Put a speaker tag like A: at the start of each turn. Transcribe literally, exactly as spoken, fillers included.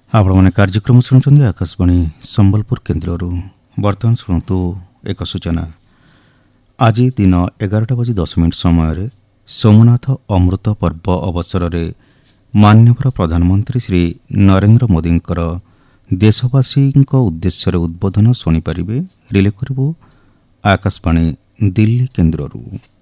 A: ଆପଣମାନେ କାର୍ଯ୍ୟକ୍ରମ ଶୁଣୁଛନ୍ତି ଆକାଶବାଣୀ ସମ୍ବଲପୁର କେନ୍ଦ୍ରରୁ। ବର୍ତ୍ତମାନ ଶୁଣନ୍ତୁ ଏକ ସୂଚନା। ଆଜି ଦିନ ଏଗାରଟା ବାଜି ଦଶ ମିନିଟ୍ ସମୟରେ ସୋମନାଥ ଅମୃତ ପର୍ବ ଅବସରରେ ମାନ୍ୟବର ପ୍ରଧାନମନ୍ତ୍ରୀ ଶ୍ରୀ ନରେନ୍ଦ୍ର ମୋଦିଙ୍କର ଦେଶବାସୀଙ୍କ ଉଦ୍ଦେଶ୍ୟରେ ଉଦ୍ବୋଧନ ଶୁଣିପାରିବେ। ରିଲେ କରିବୁ ଆକାଶବାଣୀ ଦିଲ୍ଲୀ କେନ୍ଦ୍ରରୁ।